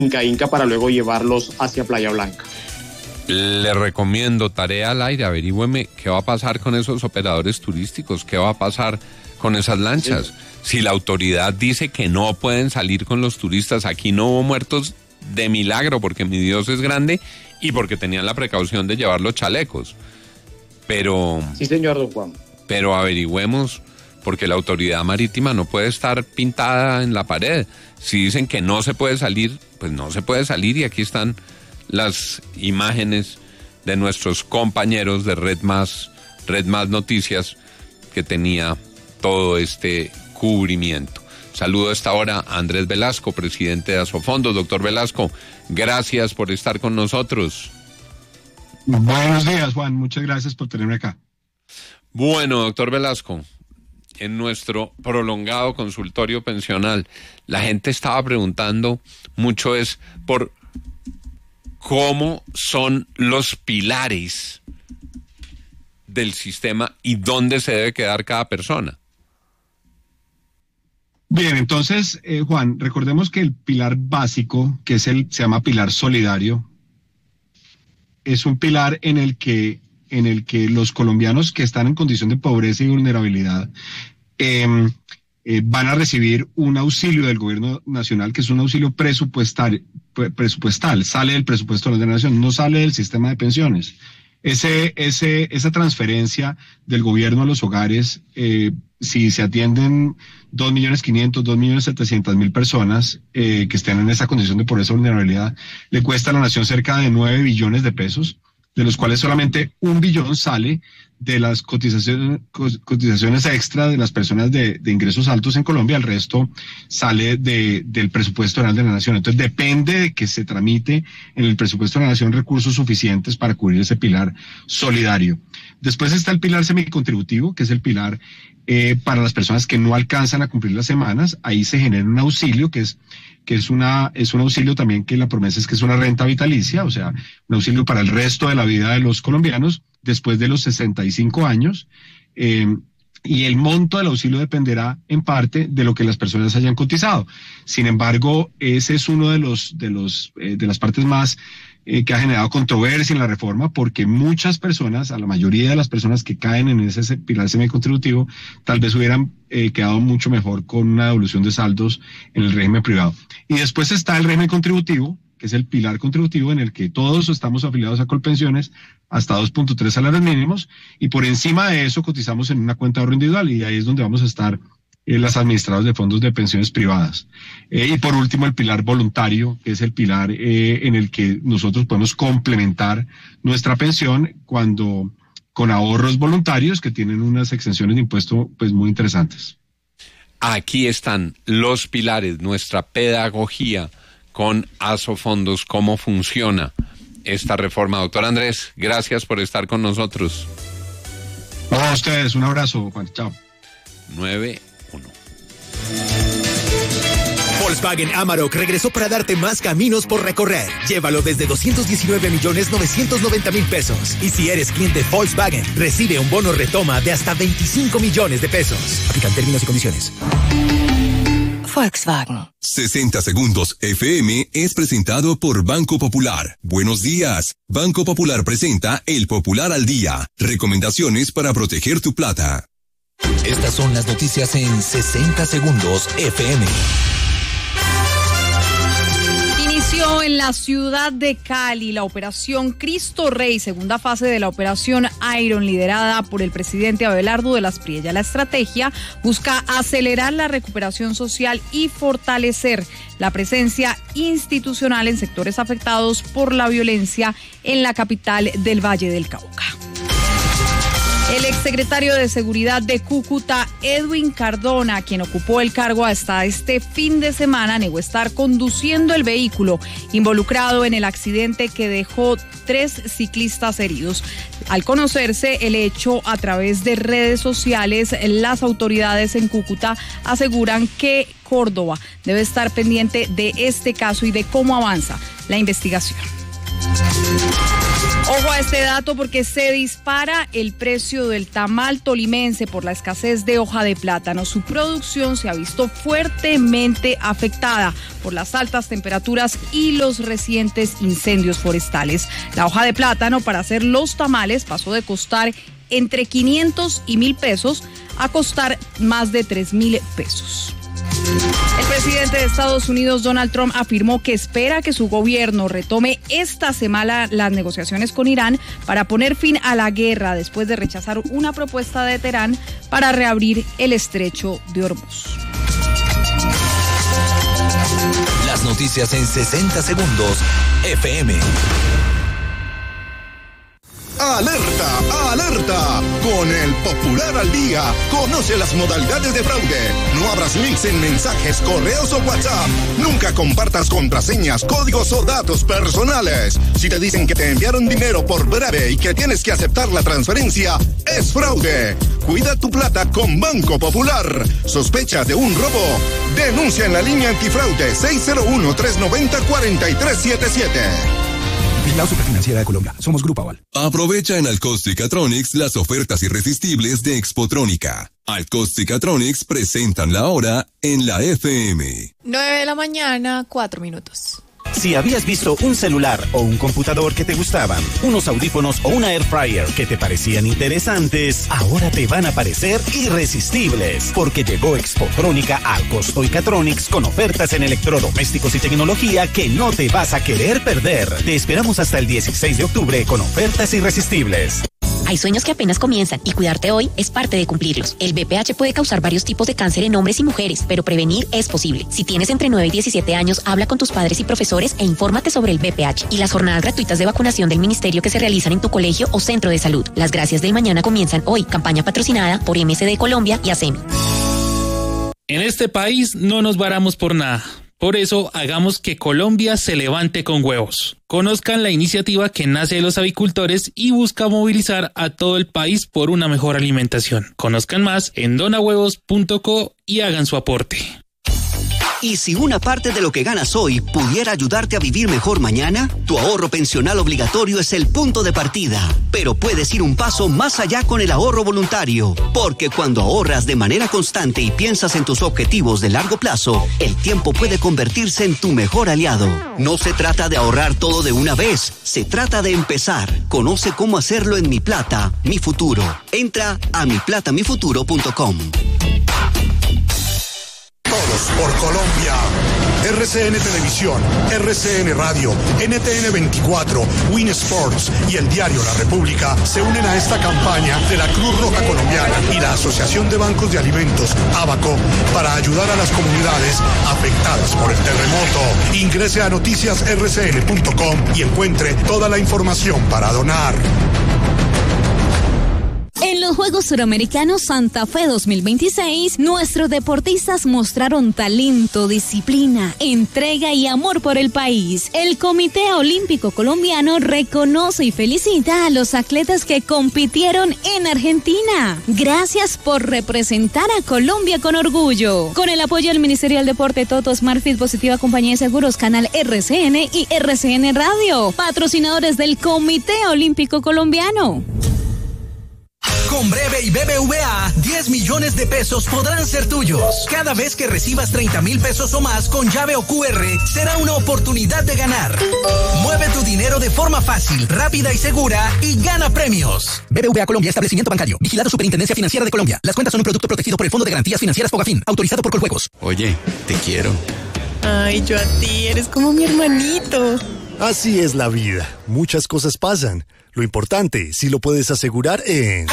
Inca para luego llevarlos hacia Playa Blanca. Le recomiendo, tarea al aire, averígüeme qué va a pasar con esos operadores turísticos, qué va a pasar con esas lanchas. Sí. Si la autoridad dice que no pueden salir con los turistas, aquí no hubo muertos de milagro porque mi Dios es grande y porque tenían la precaución de llevar los chalecos. Pero... Sí, señor don Juan. Pero averigüemos, porque la autoridad marítima no puede estar pintada en la pared. Si dicen que no se puede salir, pues no se puede salir, y aquí están las imágenes de nuestros compañeros de Red Más Noticias, que tenía todo este cubrimiento. Saludo a esta hora a Andrés Velasco, presidente de Asofondos. Doctor Velasco, gracias por estar con nosotros. Buenos días, Juan, muchas gracias por tenerme acá. Bueno, doctor Velasco, en nuestro prolongado consultorio pensional, la gente estaba preguntando mucho es por cómo son los pilares del sistema y dónde se debe quedar cada persona. Bien, entonces, Juan, recordemos que el pilar básico, que se llama pilar solidario, es un pilar en el que los colombianos que están en condición de pobreza y vulnerabilidad van a recibir un auxilio del gobierno nacional, que es un auxilio presupuestal, sale del presupuesto de la nación, no sale del sistema de pensiones. Esa transferencia del gobierno a los hogares, si se atienden 2.500.000, 2.700.000 personas que estén en esa condición de pobreza y vulnerabilidad, le cuesta a la nación cerca de 9 billones de pesos, de los cuales solamente 1 billón sale de las cotizaciones extra de las personas de ingresos altos en Colombia. El resto sale del presupuesto general de la nación. Entonces depende de que se tramite en el presupuesto de la nación recursos suficientes para cubrir ese pilar solidario. Después está el pilar semicontributivo, que es el pilar para las personas que no alcanzan a cumplir las semanas. Ahí se genera un auxilio que es un auxilio también, que la promesa es que es una renta vitalicia, o sea, un auxilio para el resto de la vida de los colombianos después de los 65 años, y el monto del auxilio dependerá en parte de lo que las personas hayan cotizado. Sin embargo, ese es uno de las partes más que ha generado controversia en la reforma, porque muchas personas, a la mayoría de las personas que caen en ese pilar semicontributivo, tal vez hubieran quedado mucho mejor con una devolución de saldos en el régimen privado. Y después está el régimen contributivo, que es el pilar contributivo en el que todos estamos afiliados a Colpensiones hasta 2.3 salarios mínimos, y por encima de eso cotizamos en una cuenta de ahorro individual, y ahí es donde vamos a estar las administradoras de fondos de pensiones privadas. Y por último, el pilar voluntario, que es el pilar en el que nosotros podemos complementar nuestra pensión con ahorros voluntarios que tienen unas exenciones de impuesto pues muy interesantes. Aquí están los pilares, nuestra pedagogía con Asofondos, cómo funciona esta reforma. Doctor Andrés, gracias por estar con nosotros. A ustedes, un abrazo, Juan, chao. 9-1. Volkswagen Amarok regresó para darte más caminos por recorrer. Llévalo desde 219.990.000 pesos. Y si eres cliente Volkswagen, recibe un bono retoma de hasta 25 millones de pesos. Aplican términos y condiciones. Volkswagen. 60 Segundos FM es presentado por Banco Popular. Buenos días. Banco Popular presenta El Popular al Día. Recomendaciones para proteger tu plata. Estas son las noticias en 60 Segundos FM. Inició en la ciudad de Cali la operación Cristo Rey, segunda fase de la operación Iron, liderada por el presidente Abelardo de las Priella. La estrategia busca acelerar la recuperación social y fortalecer la presencia institucional en sectores afectados por la violencia en la capital del Valle del Cauca. El exsecretario de Seguridad de Cúcuta, Edwin Cardona, quien ocupó el cargo hasta este fin de semana, negó estar conduciendo el vehículo involucrado en el accidente que dejó 3 ciclistas heridos. Al conocerse el hecho a través de redes sociales, las autoridades en Cúcuta aseguran que Córdoba debe estar pendiente de este caso y de cómo avanza la investigación. Ojo a este dato porque se dispara el precio del tamal tolimense por la escasez de hoja de plátano. Su producción se ha visto fuertemente afectada por las altas temperaturas y los recientes incendios forestales. La hoja de plátano para hacer los tamales pasó de costar entre 500 y 1.000 pesos a costar más de 3.000 pesos. El presidente de Estados Unidos, Donald Trump, afirmó que espera que su gobierno retome esta semana las negociaciones con Irán para poner fin a la guerra después de rechazar una propuesta de Teherán para reabrir el estrecho de Hormuz. Las noticias en 60 segundos, FM. ¡Alerta! ¡Alerta! Con el Popular al Día, conoce las modalidades de fraude. No abras links en mensajes, correos o WhatsApp. Nunca compartas contraseñas, códigos o datos personales. Si te dicen que te enviaron dinero por breve y que tienes que aceptar la transferencia, es fraude. Cuida tu plata con Banco Popular. ¿Sospechas de un robo? Denuncia en la línea antifraude 601-390-4377. Vigilado Superfinanciera de Colombia. Somos Grupo Aval. Aprovecha en Alcostic-Catronics las ofertas irresistibles de Expotrónica. Alcostic-Catronics presentan la hora en la FM. 9:04 a.m. Si habías visto un celular o un computador que te gustaban, unos audífonos o una air fryer que te parecían interesantes, ahora te van a parecer irresistibles, porque llegó Expotrónica al Costo y Catronics con ofertas en electrodomésticos y tecnología que no te vas a querer perder. Te esperamos hasta el 16 de octubre con ofertas irresistibles. Hay sueños que apenas comienzan y cuidarte hoy es parte de cumplirlos. El BPH puede causar varios tipos de cáncer en hombres y mujeres, pero prevenir es posible. Si tienes entre 9 y 17 años, habla con tus padres y profesores e infórmate sobre el BPH y las jornadas gratuitas de vacunación del ministerio que se realizan en tu colegio o centro de salud. Las gracias del mañana comienzan hoy. Campaña patrocinada por MSD Colombia y ASEMI. En este país no nos varamos por nada. Por eso, hagamos que Colombia se levante con huevos. Conozcan la iniciativa que nace de los avicultores y busca movilizar a todo el país por una mejor alimentación. Conozcan más en donahuevos.co y hagan su aporte. ¿Y si una parte de lo que ganas hoy pudiera ayudarte a vivir mejor mañana? Tu ahorro pensional obligatorio es el punto de partida. Pero puedes ir un paso más allá con el ahorro voluntario. Porque cuando ahorras de manera constante y piensas en tus objetivos de largo plazo, el tiempo puede convertirse en tu mejor aliado. No se trata de ahorrar todo de una vez. Se trata de empezar. Conoce cómo hacerlo en Mi Plata, Mi Futuro. Entra a miplatamifuturo.com. Todos por Colombia. RCN Televisión, RCN Radio, NTN 24, Win Sports y el diario La República se unen a esta campaña de la Cruz Roja Colombiana y la Asociación de Bancos de Alimentos, ABACO, para ayudar a las comunidades afectadas por el terremoto. Ingrese a noticiasrcn.com y encuentre toda la información para donar. En los Juegos Suramericanos Santa Fe 2026, nuestros deportistas mostraron talento, disciplina, entrega y amor por el país. El Comité Olímpico Colombiano reconoce y felicita a los atletas que compitieron en Argentina. Gracias por representar a Colombia con orgullo. Con el apoyo del Ministerio del Deporte, Toto, Smartfit, Positiva Compañía de Seguros, Canal RCN y RCN Radio. Patrocinadores del Comité Olímpico Colombiano. Con Breve y BBVA, 10 millones de pesos podrán ser tuyos. Cada vez que recibas 30,000 pesos o más con llave o QR, será una oportunidad de ganar. Mueve tu dinero de forma fácil, rápida y segura y gana premios. BBVA Colombia, establecimiento bancario. Vigilado Superintendencia Financiera de Colombia. Las cuentas son un producto protegido por el Fondo de Garantías Financieras Fogafín, autorizado por Coljuegos. Oye, te quiero. Ay, yo a ti, eres como mi hermanito. Así es la vida. Muchas cosas pasan. Lo importante, si lo puedes asegurar en...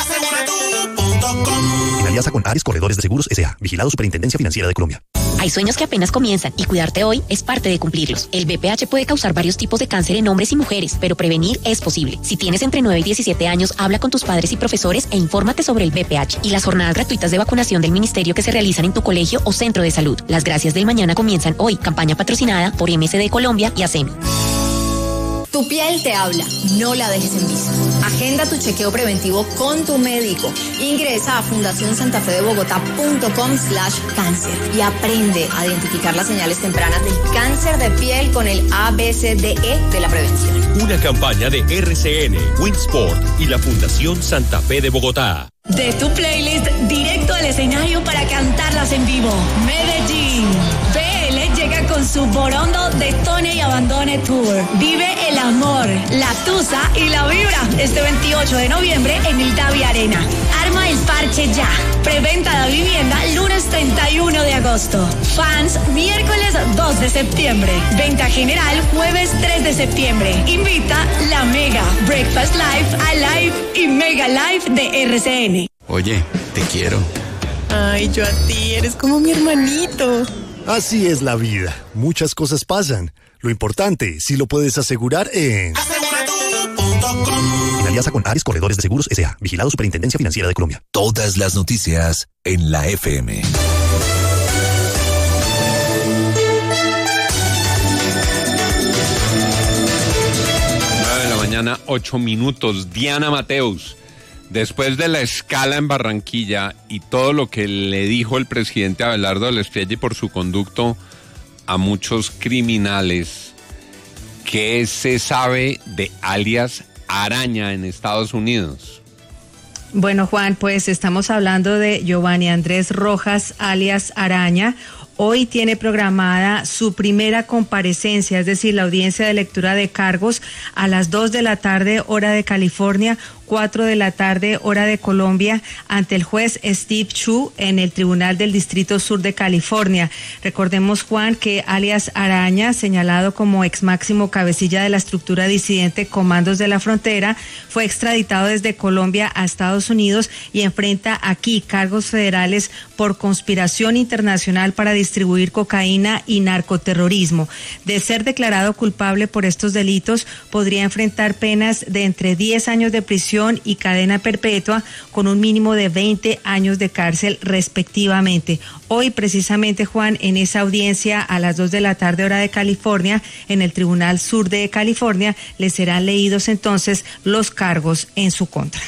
En alianza con Ares Corredores de Seguros S.A. Vigilado Superintendencia Financiera de Colombia. Hay sueños que apenas comienzan y cuidarte hoy es parte de cumplirlos. El BPH puede causar varios tipos de cáncer en hombres y mujeres, pero prevenir es posible. Si tienes entre 9 y 17 años, habla con tus padres y profesores e infórmate sobre el BPH y las jornadas gratuitas de vacunación del ministerio que se realizan en tu colegio o centro de salud. Las gracias del mañana comienzan hoy. Campaña patrocinada por MSD Colombia y ASEMI. Tu piel te habla, no la dejes en vista. Agenda tu chequeo preventivo con tu médico. Ingresa a fundacionsantafedebogotá.com/cáncer y aprende a identificar las señales tempranas del cáncer de piel con el ABCDE de la prevención. Una campaña de RCN, Winsport y la Fundación Santa Fe de Bogotá. De tu playlist directo al escenario para cantarlas en vivo. Medellín. PL llega con su Borondo Detone y Abandone Tour. Vive el amor, la tusa y la vibra este 28 de noviembre en el Davi Arena. Arma el parche ya. Preventa de vivienda lunes 31 de agosto. Fans miércoles 2 de septiembre. Venta general jueves 3 de septiembre. Invita la Mega, Breakfast Live, Alive y Mega Live de RCN. Oye, te quiero. Ay, yo a ti, eres como mi hermanito. Así es la vida. Muchas cosas pasan. Lo importante, si lo puedes asegurar en... En alianza con Ares Corredores de Seguros S.A. Vigilado Superintendencia Financiera de Colombia. Todas las noticias en la FM. 8 minutos. Diana Mateus, después de la escala en Barranquilla y todo lo que le dijo el presidente Abelardo del Espielle por su conducto a muchos criminales, ¿qué se sabe de alias Araña en Estados Unidos? Bueno, Juan, pues estamos hablando de Giovanni Andrés Rojas, alias Araña. Hoy tiene programada su primera comparecencia, es decir, la audiencia de lectura de cargos a las 2 de la tarde, hora de California, 4 de la tarde, hora de Colombia, ante el juez Steve Chu en el Tribunal del Distrito Sur de California. Recordemos, Juan, que alias Araña, señalado como ex máximo cabecilla de la estructura disidente Comandos de la Frontera, fue extraditado desde Colombia a Estados Unidos y enfrenta aquí cargos federales por conspiración internacional para distribuir cocaína y narcoterrorismo. De ser declarado culpable por estos delitos, podría enfrentar penas de entre 10 años de prisión y cadena perpetua con un mínimo de 20 años de cárcel respectivamente. Hoy precisamente, Juan, en esa audiencia a las 2 de la tarde hora de California, en el Tribunal Sur de California, le serán leídos entonces los cargos en su contra.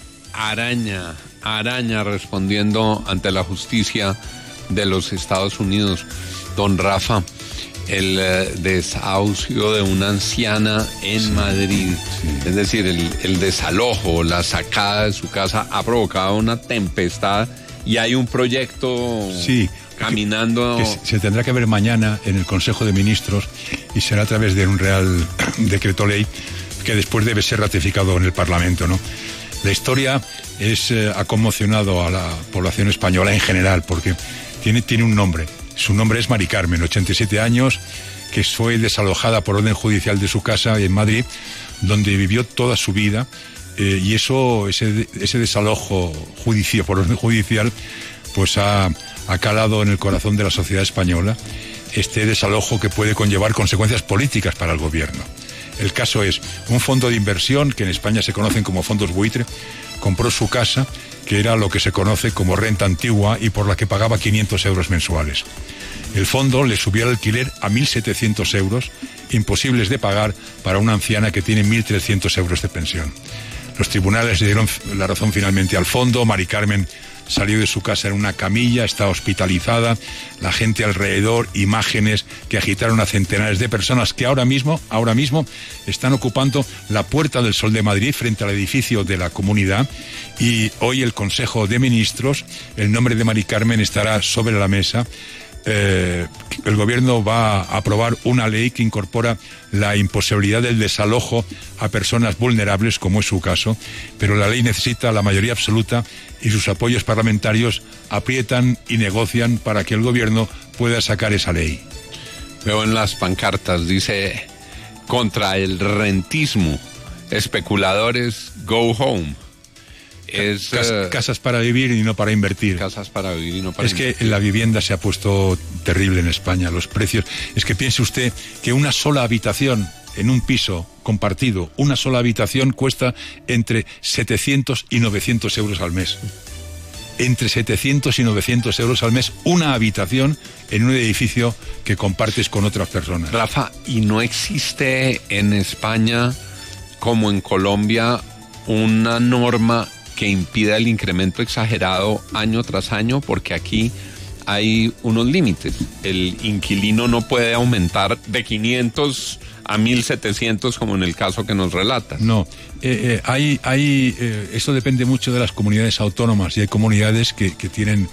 Araña respondiendo ante la justicia de los Estados Unidos. Don Rafa, el desahucio de una anciana en Madrid, es decir, el desalojo, la sacada de su casa ha provocado una tempestad y hay un proyecto caminando. Que se tendrá que ver mañana en el Consejo de Ministros y será a través de un Real Decreto Ley que después debe ser ratificado en el Parlamento, ¿no? La historia ha conmocionado a la población española en general porque tiene un nombre. Su nombre es Mari Carmen, 87 años, que fue desalojada por orden judicial de su casa en Madrid, donde vivió toda su vida, y ese desalojo por orden judicial, pues ha calado en el corazón de la sociedad española, este desalojo que puede conllevar consecuencias políticas para el gobierno. El caso es, un fondo de inversión, que en España se conocen como fondos buitre, compró su casa, que era lo que se conoce como renta antigua y por la que pagaba 500 euros mensuales. El fondo le subió el alquiler a 1.700 euros, imposibles de pagar para una anciana que tiene 1.300 euros de pensión. Los tribunales le dieron la razón finalmente al fondo. Mari Carmen salió de su casa en una camilla, está hospitalizada, la gente alrededor, imágenes que agitaron a centenares de personas que ahora mismo están ocupando la Puerta del Sol de Madrid frente al edificio de la Comunidad, y hoy el Consejo de Ministros, el nombre de Mari Carmen estará sobre la mesa. El gobierno va a aprobar una ley que incorpora la imposibilidad del desalojo a personas vulnerables, como es su caso, pero la ley necesita la mayoría absoluta y sus apoyos parlamentarios aprietan y negocian para que el gobierno pueda sacar esa ley. Veo en las pancartas, dice, contra el rentismo, especuladores, go home. Casas para vivir y no para invertir. Casas para vivir y no para invertir. Es que la vivienda se ha puesto terrible en España, los precios. Es que piense usted que una sola habitación en un piso compartido, una sola habitación cuesta entre 700 y 900 euros al mes. entre 700 y 900 euros al mes una habitación en un edificio que compartes con otras personas. Rafa, ¿y no existe en España, como en Colombia, una norma que impida el incremento exagerado año tras año? Porque aquí hay unos límites. El inquilino no puede aumentar de 500 a 1.700 como en el caso que nos relata. No, eso depende mucho de las comunidades autónomas, y hay comunidades que tienen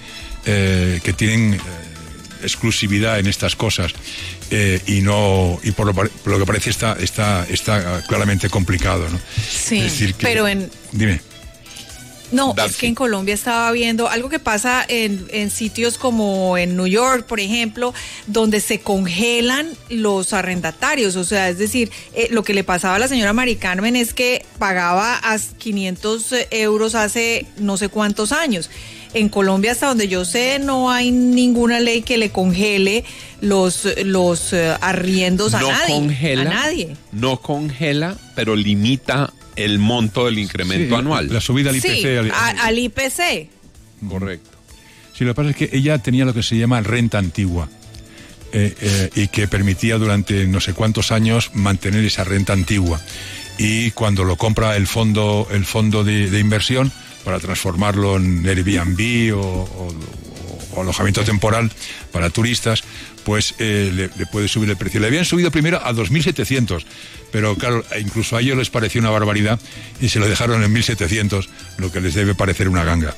exclusividad en estas cosas, y por lo que parece está claramente complicado, ¿no? Sí, es decir pero dime. No, es que en Colombia estaba viendo algo que pasa en sitios como en New York, por ejemplo, donde se congelan los arrendatarios. O sea, es decir, lo que le pasaba a la señora Mari Carmen es que pagaba a 500 euros hace no sé cuántos años. En Colombia, hasta donde yo sé, no hay ninguna ley que le congele los arriendos a nadie. No congela, pero limita el monto del incremento anual. La subida al IPC. Sí, al IPC. Correcto. Sí, lo que pasa es que ella tenía lo que se llama renta antigua, y que permitía durante no sé cuántos años mantener esa renta antigua. Y cuando lo compra el fondo de inversión para transformarlo en Airbnb o alojamiento temporal para turistas, pues le puede subir el precio. Le habían subido primero a 2.700, pero claro, incluso a ellos les pareció una barbaridad y se lo dejaron en 1.700, lo que les debe parecer una ganga.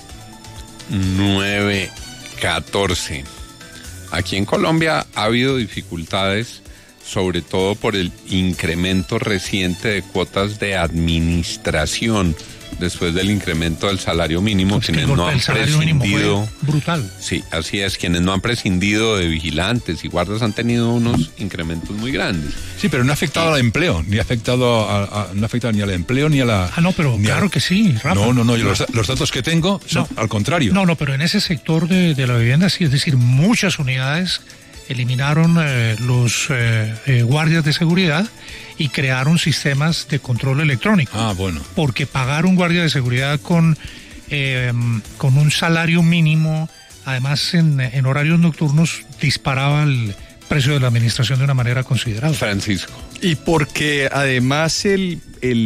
9:14. Aquí en Colombia ha habido dificultades, sobre todo por el incremento reciente de cuotas de administración después del incremento del salario mínimo, pues quienes no han prescindido. Brutal. Sí, así es, quienes no han prescindido de vigilantes y guardas han tenido unos incrementos muy grandes. Sí, pero no ha afectado al empleo, no ha afectado ni al empleo ni a la... Ah, no, pero claro que sí, Rafa. No, los datos que tengo son al contrario. No, pero en ese sector de la vivienda sí, es decir, muchas unidades eliminaron los guardias de seguridad y crearon sistemas de control electrónico. Ah, bueno. Porque pagar un guardia de seguridad con un salario mínimo, además en horarios nocturnos, disparaba el precio de la administración de una manera considerable. Francisco. Y porque además el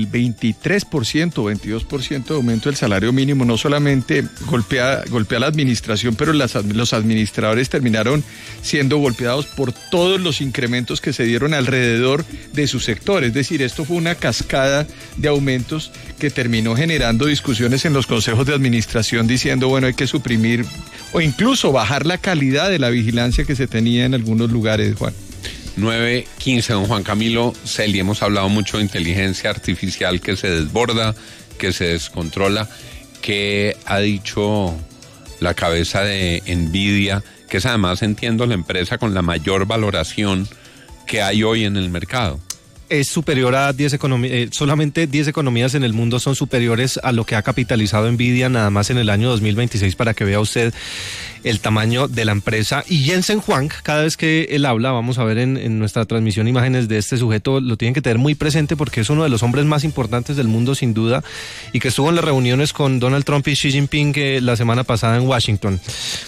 23% o 22% de aumento del salario mínimo no solamente golpea a la administración, pero los administradores terminaron siendo golpeados por todos los incrementos que se dieron alrededor de su sector. Es decir, esto fue una cascada de aumentos que terminó generando discusiones en los consejos de administración diciendo, bueno, hay que suprimir o incluso bajar la calidad de la vigilancia que se tenía en algunos lugares, Juan. 9:15, don Juan Camilo Celi, hemos hablado mucho de inteligencia artificial que se desborda, que se descontrola. ¿Qué ha dicho la cabeza de Nvidia, que es además, entiendo, la empresa con la mayor valoración que hay hoy en el mercado? Es superior a 10 economías, solamente 10 economías en el mundo son superiores a lo que ha capitalizado Nvidia nada más en el año 2026, para que vea usted el tamaño de la empresa. Y Jensen Huang, cada vez que él habla, vamos a ver en nuestra transmisión imágenes de este sujeto, lo tienen que tener muy presente porque es uno de los hombres más importantes del mundo sin duda, y que estuvo en las reuniones con Donald Trump y Xi Jinping la semana pasada en Washington.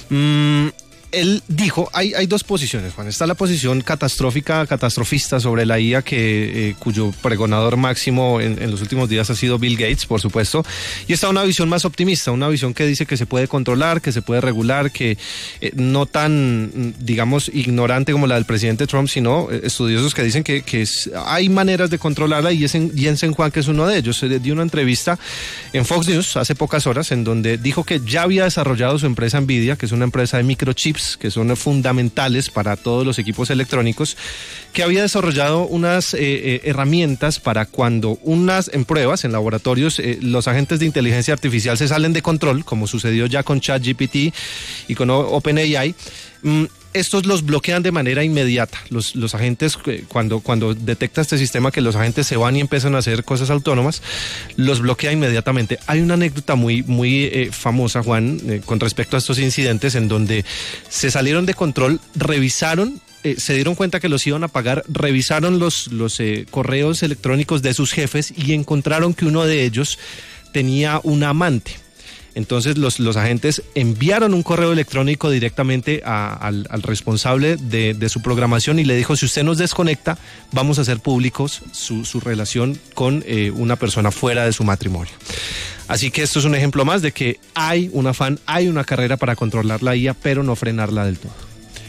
Él dijo, hay dos posiciones, Juan. Está la posición catastrofista sobre la IA, cuyo pregonador máximo en los últimos días ha sido Bill Gates, por supuesto. Y está una visión más optimista, una visión que dice que se puede controlar, que se puede regular, que no tan, digamos, ignorante como la del presidente Trump, sino estudiosos que dicen que hay maneras de controlarla, y Jensen Huang, que es uno de ellos. Se dio una entrevista en Fox News hace pocas horas en donde dijo que ya había desarrollado su empresa Nvidia, que es una empresa de microchips que son fundamentales para todos los equipos electrónicos, que había desarrollado unas herramientas para cuando en pruebas, en laboratorios, los agentes de inteligencia artificial se salen de control, como sucedió ya con ChatGPT y con OpenAI. Estos los bloquean de manera inmediata. Los agentes, cuando detecta este sistema que los agentes se van y empiezan a hacer cosas autónomas, los bloquea inmediatamente. Hay una anécdota muy famosa, Juan, con respecto a estos incidentes en donde se salieron de control, revisaron, se dieron cuenta que los iban a pagar, revisaron los correos electrónicos de sus jefes y encontraron que uno de ellos tenía una amante. Entonces los agentes enviaron un correo electrónico directamente al responsable de su programación y le dijo, si usted nos desconecta, vamos a hacer públicos su relación con una persona fuera de su matrimonio. Así que esto es un ejemplo más de que hay un afán, hay una carrera para controlar la IA, pero no frenarla del todo.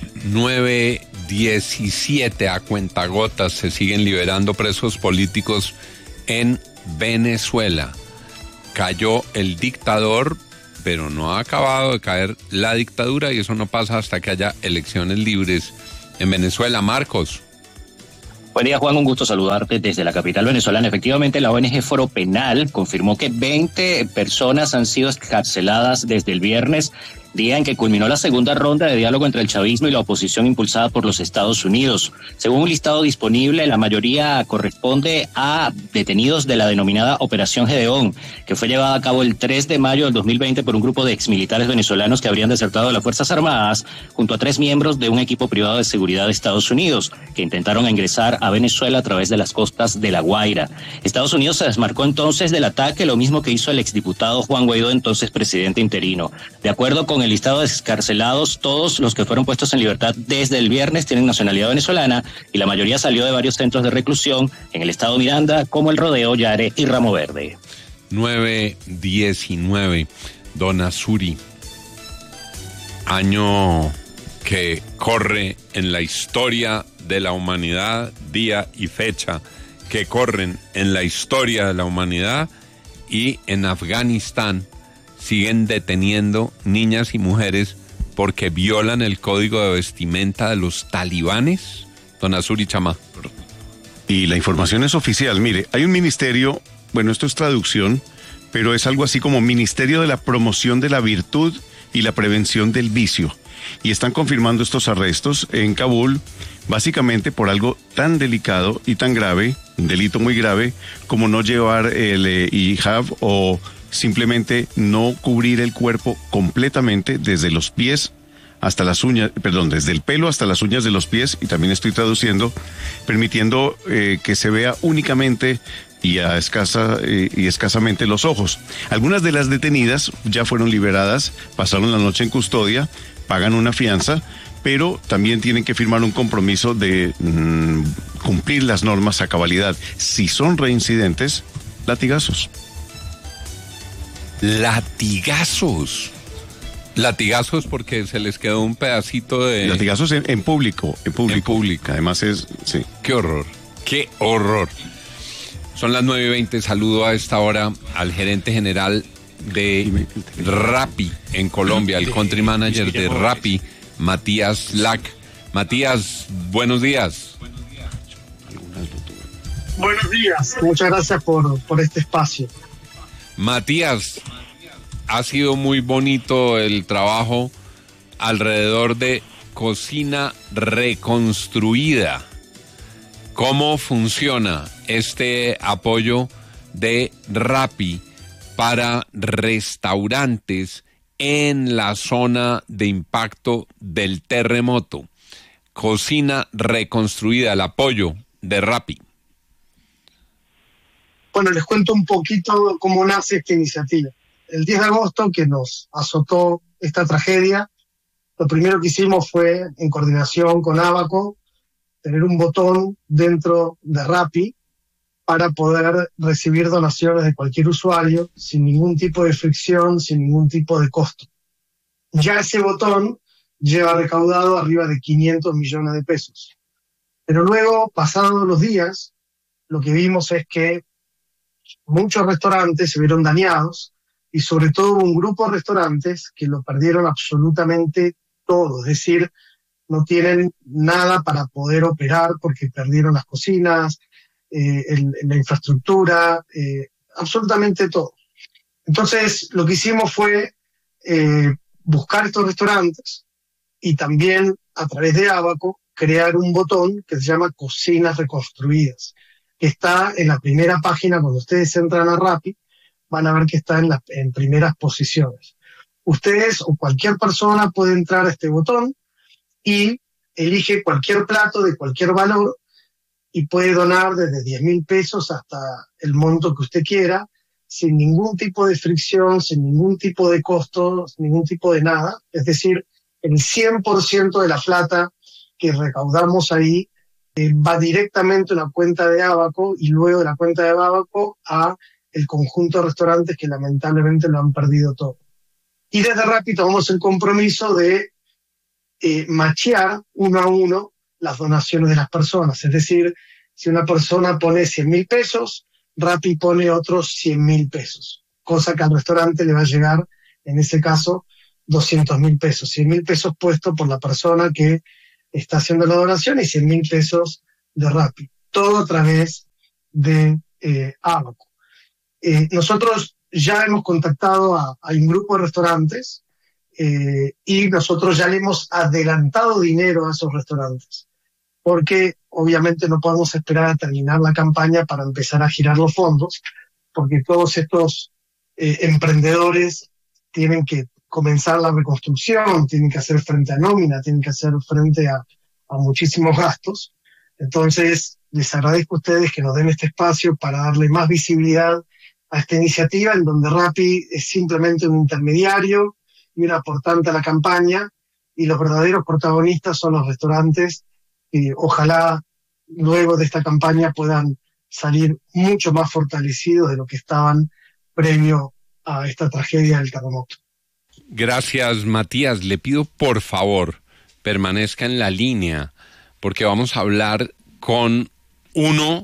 9:17 a cuentagotas se siguen liberando presos políticos en Venezuela. Cayó el dictador, pero no ha acabado de caer la dictadura y eso no pasa hasta que haya elecciones libres en Venezuela. Marcos. Buen día, Juan, un gusto saludarte desde la capital venezolana. Efectivamente, la ONG Foro Penal confirmó que 20 personas han sido excarceladas desde el viernes, día en que culminó la segunda ronda de diálogo entre el chavismo y la oposición impulsada por los Estados Unidos. Según un listado disponible, la mayoría corresponde a detenidos de la denominada Operación Gedeón, que fue llevada a cabo el 3 de mayo del 2020 por un grupo de exmilitares venezolanos que habrían desertado de las Fuerzas Armadas, junto a 3 miembros de un equipo privado de seguridad de Estados Unidos, que intentaron ingresar a Venezuela a través de las costas de La Guaira. Estados Unidos se desmarcó entonces del ataque, lo mismo que hizo el exdiputado Juan Guaidó, entonces presidente interino. De acuerdo con el listado de excarcelados, todos los que fueron puestos en libertad desde el viernes tienen nacionalidad venezolana y la mayoría salió de varios centros de reclusión en el estado Miranda, como El Rodeo, Yare y Ramo Verde. 9:19. Don Azuri, año que corre en la historia de la humanidad, día y fecha que corren en la historia de la humanidad, y en Afganistán siguen deteniendo niñas y mujeres porque violan el código de vestimenta de los talibanes. Don Azuri Chama. Y la información es oficial. Mire, hay un ministerio, bueno, esto es traducción, pero es algo así como Ministerio de la Promoción de la Virtud y la Prevención del Vicio. Y están confirmando estos arrestos en Kabul, básicamente por algo tan delicado y tan grave, un delito muy grave, como no llevar el hijab o simplemente no cubrir el cuerpo completamente desde los pies hasta las uñas, desde el pelo hasta las uñas de los pies, y también estoy traduciendo, permitiendo que se vea únicamente y escasamente los ojos. Algunas de las detenidas ya fueron liberadas, pasaron la noche en custodia, pagan una fianza, pero también tienen que firmar un compromiso de cumplir las normas a cabalidad. Si son reincidentes, latigazos. Latigazos. Latigazos porque se les quedó un pedacito de... Latigazos en público. En público. Además es... Sí. Qué horror. Qué horror. Son las 9:20. Saludo a esta hora al gerente general de Rappi en Colombia, el country manager de Rappi, Matías Lack. Matías, buenos días. Buenos días. Muchas gracias por este espacio. Matías, ha sido muy bonito el trabajo alrededor de Cocina Reconstruida. ¿Cómo funciona este apoyo de Rappi para restaurantes en la zona de impacto del terremoto? Cocina Reconstruida, el apoyo de Rappi. Bueno, les cuento un poquito cómo nace esta iniciativa. El 10 de agosto, que nos azotó esta tragedia, lo primero que hicimos fue, en coordinación con Abaco, tener un botón dentro de Rappi para poder recibir donaciones de cualquier usuario sin ningún tipo de fricción, sin ningún tipo de costo. Ya ese botón lleva recaudado arriba de 500 millones de pesos. Pero luego, pasados los días, lo que vimos es que muchos restaurantes se vieron dañados y sobre todo un grupo de restaurantes que lo perdieron absolutamente todo, es decir, no tienen nada para poder operar porque perdieron las cocinas, la infraestructura, absolutamente todo. Entonces, lo que hicimos fue buscar estos restaurantes y también, a través de Abaco, crear un botón que se llama Cocinas Reconstruidas, que está en la primera página. Cuando ustedes entran a Rappi, van a ver que está en primeras posiciones. Ustedes o cualquier persona puede entrar a este botón y elige cualquier plato de cualquier valor y puede donar desde 10.000 pesos hasta el monto que usted quiera, sin ningún tipo de fricción, sin ningún tipo de costo, sin ningún tipo de nada. Es decir, el 100% de la plata que recaudamos ahí va directamente a la cuenta de Abaco y luego de la cuenta de Abaco a el conjunto de restaurantes que lamentablemente lo han perdido todo. Y desde Rappi tomamos el compromiso de machear 1 a 1 las donaciones de las personas. Es decir, si una persona pone 100.000 pesos, Rappi pone otros 100.000 pesos, cosa que al restaurante le va a llegar, en ese caso, 200.000 pesos. 100.000 pesos puestos por la persona que está haciendo la donación y 100.000 pesos de Rappi. Todo a través de Abaco. Nosotros ya hemos contactado a un grupo de restaurantes y nosotros ya le hemos adelantado dinero a esos restaurantes, porque obviamente no podemos esperar a terminar la campaña para empezar a girar los fondos, porque todos estos emprendedores tienen que comenzar la reconstrucción, tienen que hacer frente a nómina, tienen que hacer frente a muchísimos gastos. Entonces, les agradezco a ustedes que nos den este espacio para darle más visibilidad a esta iniciativa, en donde Rappi es simplemente un intermediario y un aportante a la campaña, y los verdaderos protagonistas son los restaurantes, que ojalá luego de esta campaña puedan salir mucho más fortalecidos de lo que estaban previo a esta tragedia del terremoto. Gracias, Matías. Le pido, por favor, permanezca en la línea, porque vamos a hablar con uno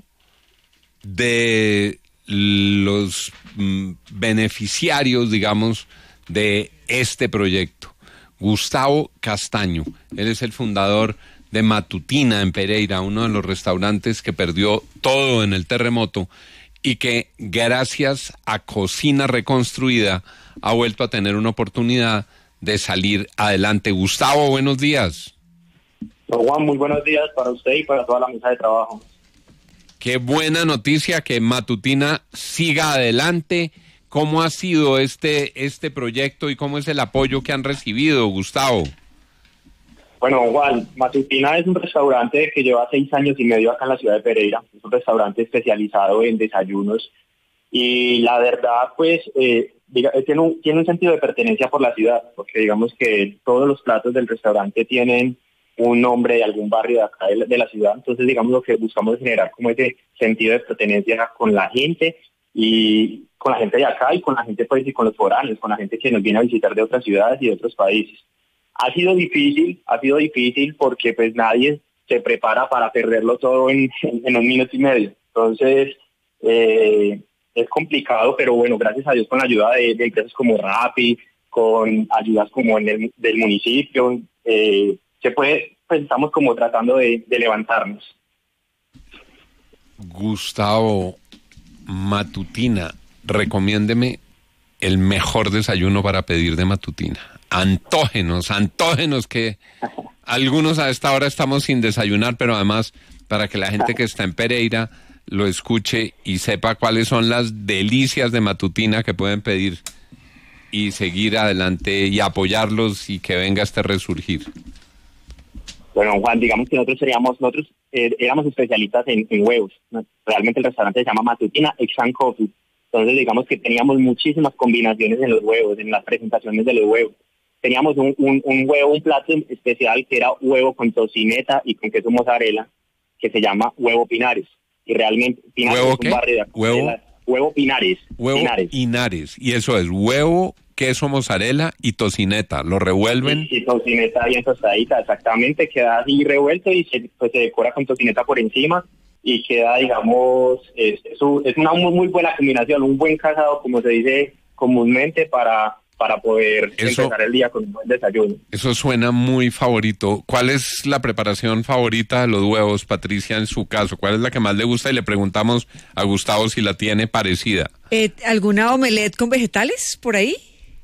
de los beneficiarios, digamos, de este proyecto, Gustavo Castaño. Él es el fundador de Matutina en Pereira, uno de los restaurantes que perdió todo en el terremoto y que gracias a Cocina Reconstruida ha vuelto a tener una oportunidad de salir adelante. Gustavo, buenos días. Juan, muy buenos días para usted y para toda la mesa de trabajo. Qué buena noticia que Matutina siga adelante. ¿Cómo ha sido este proyecto y cómo es el apoyo que han recibido, Gustavo? Bueno, Juan, Matutina es un restaurante que lleva 6 años y medio acá en la ciudad de Pereira. Es un restaurante especializado en desayunos y la verdad, pues, tiene un sentido de pertenencia por la ciudad, porque digamos que todos los platos del restaurante tienen un nombre de algún barrio de acá de la ciudad. Entonces, digamos, lo que buscamos es generar como ese sentido de pertenencia con la gente y con la gente de acá y con la gente, pues, y con los foráneos, con la gente que nos viene a visitar de otras ciudades y de otros países. Ha sido difícil porque pues nadie se prepara para perderlo todo en 1 minuto y medio. Entonces, es complicado, pero bueno, gracias a Dios con la ayuda de empresas como Rappi, con ayudas como del municipio, se puede, pues estamos como tratando de levantarnos. Gustavo, Matutina, recomiéndeme el mejor desayuno para pedir de Matutina. Antógenos, que algunos a esta hora estamos sin desayunar, pero además para que la gente que está en Pereira lo escuche y sepa cuáles son las delicias de Matutina que pueden pedir y seguir adelante y apoyarlos y que venga este resurgir. Bueno, Juan, digamos que nosotros éramos especialistas en huevos. Realmente el restaurante se llama Matutina Eggs and Coffee. Entonces, digamos que teníamos muchísimas combinaciones en los huevos, en las presentaciones de los huevos. Teníamos un plato especial que era huevo con tocineta y con queso mozzarella, que se llama huevo Pinares. Y realmente Pinares ¿Huevo es un barrio de acá, huevo Pinares. Huevo Pinares. Y eso es huevo, queso mozzarella y tocineta. ¿Lo revuelven? Y tocineta bien tostadita, exactamente. Queda así revuelto y se decora con tocineta por encima. Y queda, digamos, es una muy buena combinación, un buen casado, como se dice comúnmente, para poder empezar el día con un buen desayuno. Eso suena muy favorito. ¿Cuál es la preparación favorita de los huevos, Patricia, en su caso? ¿Cuál es la que más le gusta? Y le preguntamos a Gustavo si la tiene parecida. ¿Alguna omelette con vegetales por ahí?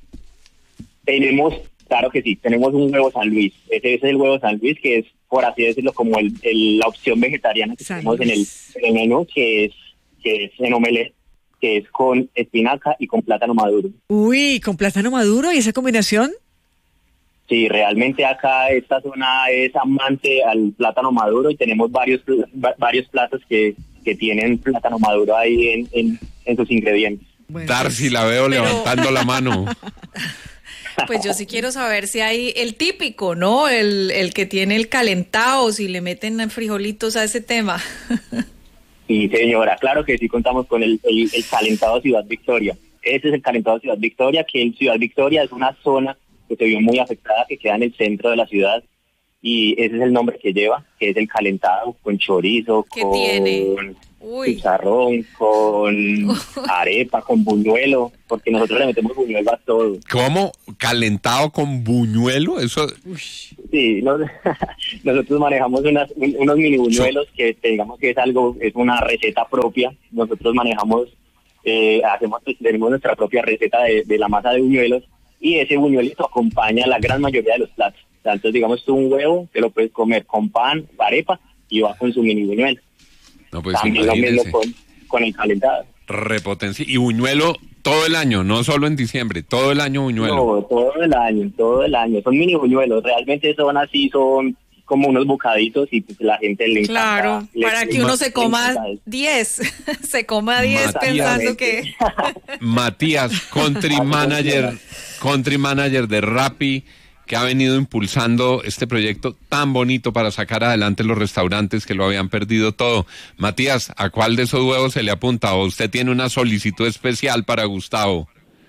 Claro que sí, tenemos un huevo San Luis. Ese es el huevo San Luis, que es, por así decirlo, como la opción vegetariana que tenemos en el menú, que es en omelette, que es con espinaca y con plátano maduro. Uy, ¿con plátano maduro y esa combinación? Sí, realmente acá esta zona es amante al plátano maduro y tenemos varios platos que tienen plátano maduro ahí en sus ingredientes. Bueno, Darcy, la veo levantando la mano. Pues yo sí quiero saber si hay el típico, ¿no? El que tiene el calentado, si le meten frijolitos a ese tema. Sí, señora, claro que sí contamos con el calentado Ciudad Victoria. Ese es el calentado Ciudad Victoria, que en Ciudad Victoria es una zona que se vio muy afectada, que queda en el centro de la ciudad, y ese es el nombre que lleva, que es el calentado con chorizo, con chicharrón, con arepa, con buñuelo, porque nosotros le metemos buñuelo a todo. ¿Cómo? ¿Calentado con buñuelo? Eso... Sí, nosotros manejamos unos mini buñuelos que digamos que es una receta propia. Nosotros manejamos, tenemos nuestra propia receta de la masa de buñuelos, y ese buñuelito acompaña la gran mayoría de los platos. Entonces, digamos, tú un huevo te lo puedes comer con pan, arepa, y va con su mini buñuelo. No, pues también lo mismo con el calentado. Repotencia. Y buñuelo todo el año, no solo en diciembre, todo el año buñuelo. No, todo el año. Son mini buñuelos, realmente son como unos bocaditos, y pues la gente le encanta. Claro, para que uno se coma 10, se coma 10 pensando que... Matías, country manager de Rappi, que ha venido impulsando este proyecto tan bonito para sacar adelante los restaurantes que lo habían perdido todo. Matías, ¿a cuál de esos huevos se le apunta? ¿O usted tiene una solicitud especial para Gustavo?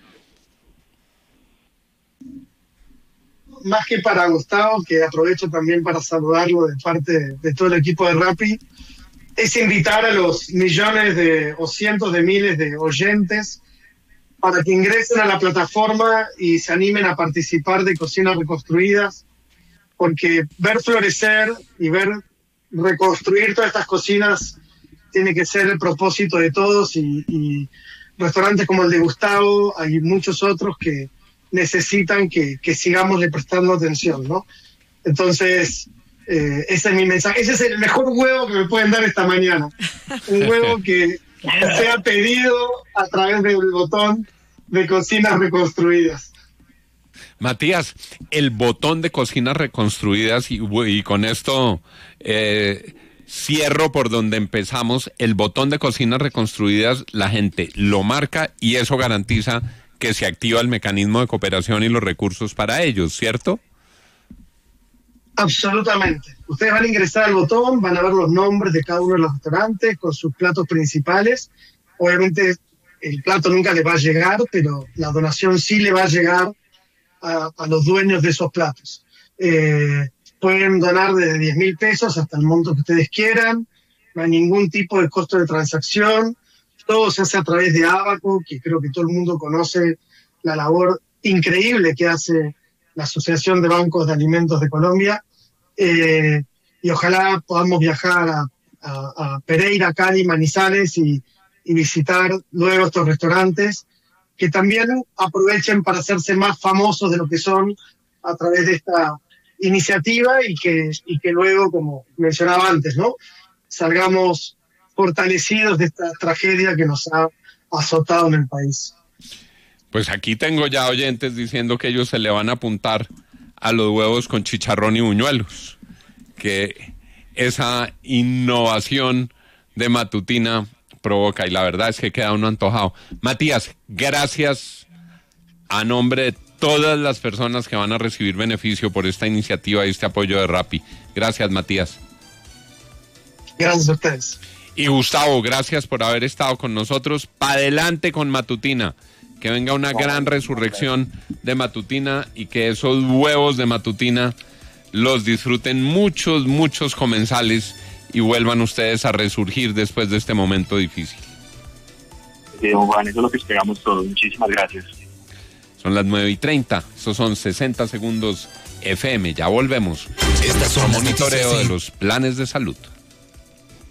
Más que para Gustavo, que aprovecho también para saludarlo de parte de todo el equipo de Rappi, es invitar a los millones o cientos de miles de oyentes para que ingresen a la plataforma y se animen a participar de Cocinas Reconstruidas, porque ver florecer y ver reconstruir todas estas cocinas tiene que ser el propósito de todos, y restaurantes como el de Gustavo, hay muchos otros que necesitan que sigamos le prestando atención, ¿no? Entonces, ese es mi mensaje. Ese es el mejor huevo que me pueden dar esta mañana. Un huevo que sea pedido a través del botón de Cocinas Reconstruidas. Matías, el botón de Cocinas Reconstruidas, y con esto cierro por donde empezamos, el botón de Cocinas Reconstruidas, la gente lo marca y eso garantiza que se activa el mecanismo de cooperación y los recursos para ellos, ¿cierto? Absolutamente. Ustedes van a ingresar al botón, van a ver los nombres de cada uno de los restaurantes con sus platos principales. Obviamente el plato nunca les va a llegar, pero la donación sí le va a llegar a los dueños de esos platos. Pueden donar desde 10.000 pesos hasta el monto que ustedes quieran, no hay ningún tipo de costo de transacción. Todo se hace a través de Abaco, que creo que todo el mundo conoce la labor increíble que hace la Asociación de Bancos de Alimentos de Colombia. Y ojalá podamos viajar a Pereira, Cali, Manizales y visitar luego estos restaurantes, que también aprovechen para hacerse más famosos de lo que son a través de esta iniciativa, y que luego, como mencionaba antes, ¿no?, salgamos fortalecidos de esta tragedia que nos ha azotado en el país. Pues aquí tengo ya oyentes diciendo que ellos se le van a apuntar a los huevos con chicharrón y buñuelos, que esa innovación de Matutina provoca, y la verdad es que queda uno antojado. Matías, gracias a nombre de todas las personas que van a recibir beneficio por esta iniciativa y este apoyo de Rappi. Gracias, Matías. Gracias a ustedes. Y Gustavo, gracias por haber estado con nosotros. Pa' adelante con Matutina. Que venga una gran resurrección de Matutina, y que esos huevos de Matutina los disfruten muchos comensales y vuelvan ustedes a resurgir después de este momento difícil. Sí, don Juan, eso es lo que esperamos todos. Muchísimas gracias. Son las 9:30. Estos son 60 segundos FM. Ya volvemos. Estas son monitoreo de los planes de salud.